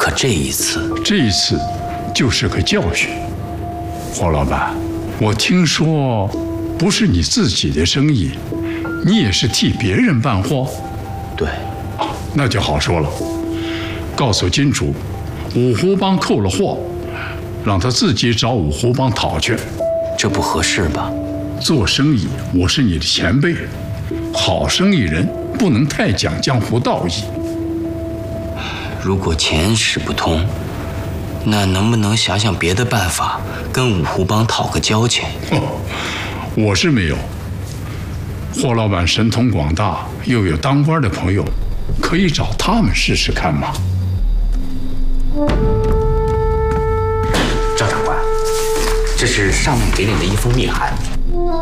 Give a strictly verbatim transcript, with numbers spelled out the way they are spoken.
可这一次， 这一次就是个教训。霍老板，我听说不是你自己的生意，你也是替别人办货。 对， 啊，那就好说了。告诉金主，五湖帮扣了货，让他自己找五湖帮讨去。 这不合适吧？ 做生意，我是你的前辈，好生意人不能太讲江湖道义。 如果钱使不通，那能不能想想别的办法，跟五湖帮讨个交情？ 哦，我是没有。霍老板神通广大，又有当官的朋友，可以找他们试试看嘛。 赵长官，这是上面给你的一封密函。